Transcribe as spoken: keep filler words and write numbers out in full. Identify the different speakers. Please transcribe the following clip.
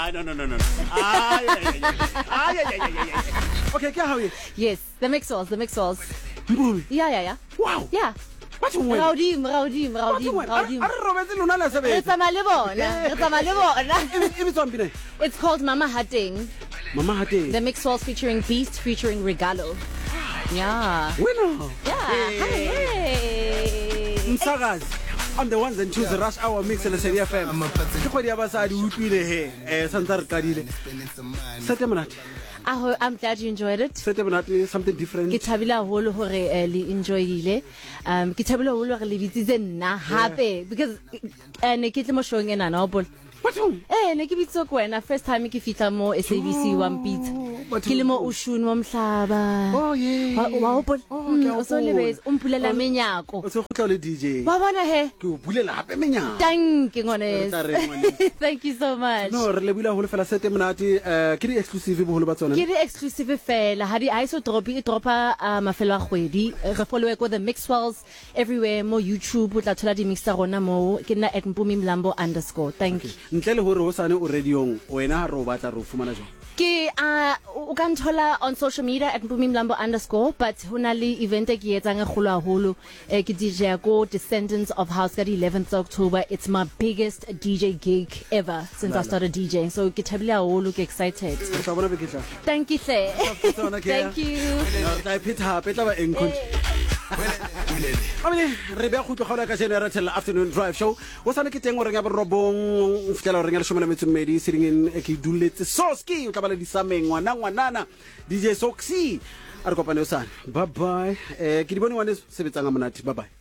Speaker 1: Ah, no, no, no, no. Ah, yeah, yeah, yeah. Ah, yeah, yeah, yeah, yeah. Okay, ke how?
Speaker 2: Yes, the Mixwells, the Mixwells.
Speaker 1: Mbuli.
Speaker 2: Yeah, yeah, yeah.
Speaker 1: Wow.
Speaker 2: Yeah.
Speaker 1: What you want?
Speaker 2: Raudim, Raudim, Raudim, Raudim.
Speaker 1: Are Robert lona la sebetsa.
Speaker 2: It's a malebona. It's a malebona.
Speaker 1: Ibi tsompile.
Speaker 2: It's called Mama Hatting.
Speaker 1: Mama Hatting.
Speaker 2: The Mixwells featuring Beast featuring Regalo. Yeah.
Speaker 1: Bueno.
Speaker 2: Yeah. Hey.
Speaker 1: Msakazi. On the ones and twos yeah. Rush Hour Mix le Serie F M. Ke khodi ya basadi utlwile he. Eh santsa re kadile. Sete monate.
Speaker 2: I I'm glad you enjoyed it.
Speaker 1: Sete monate something different.
Speaker 2: Ke thabile haholo hore le enjoyile. Um ke thabile haholo hore le bitsitse nna hape because ene ke tle mo showing ena na o Eh ne ke bitso kwena first time ke fitla mo S A B C one beat. Ke le mo ushuni womhlaba.
Speaker 1: Oh yeah.
Speaker 2: Wa o bona o so lebetse o mpulela menyako.
Speaker 1: O se khotla le D J.
Speaker 2: Wa bona he.
Speaker 1: Ke o bulela hape menyako.
Speaker 2: Thank you ngone. Thank you so much.
Speaker 1: No re le bula holo fela sete monate eh ke di exclusive bo holo ba tsona.
Speaker 2: Ke di exclusive fela ha di I so drop e dropa mafelo a kgwedi re follow ko the Mixwells everywhere mo YouTube o tla thola di mix tsa rona mo ke nna at Mpumi Mlambo underscore. Thank you.
Speaker 1: Ntle le hore ho sane o radiong wena ha ro batla ro fumana jong
Speaker 2: ke a o ka nthola on social media at Mpumi Mlambo underscore but hona le event e ke etsang e kholo haholo e ke D J ko Descendants of House ka the eleventh of October. It's my biggest D J gig ever since Lala. I started DJing, so ke thabile haholo ke excited. Thank you sir. Thank you.
Speaker 1: I pit ha petla ba enkho Amene re be khutlo kgola ka Generator afternoon drive show o sane ke teng o renga borobong fitela o renga le shomela metsumedi sitting e ke duletse Soski o tla bala di sameng ngwana ngwanana D J Soxy a re kopane o sane bye bye eh ke di bone wane sebetsanga monate bye bye.